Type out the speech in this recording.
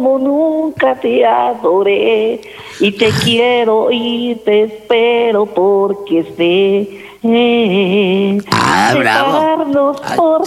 como nunca te adoré. Y te quiero y te espero porque sé bravo. separarnos por